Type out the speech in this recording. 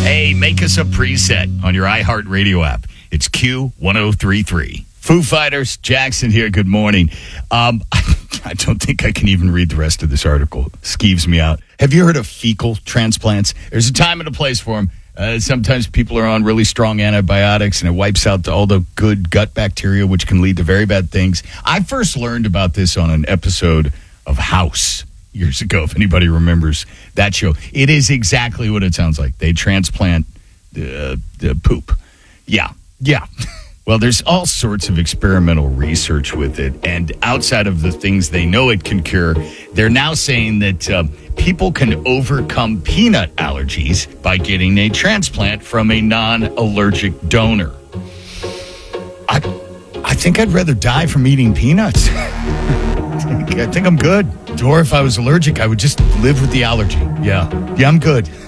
Hey, make us a preset on your iHeartRadio app. It's Q1033. Foo Fighters, Jackson here. Good morning. I don't think I can even read the rest of this article. Skeeves me out. Have you heard of fecal transplants? There's a time and a place for them. Sometimes people are on really strong antibiotics, and it wipes out all the good gut bacteria, which can lead to very bad things. I first learned about this on an episode of House years ago, if anybody remembers that show. It is exactly what it sounds like. They transplant the poop. Yeah. Well, there's all sorts of experimental research with it, and outside of the things they know it can cure, they're now saying that people can overcome peanut allergies by getting a transplant from a non-allergic donor. I think I'd rather die from eating peanuts. I think I'm good. Or if I was allergic, I would just live with the allergy. Yeah, I'm good.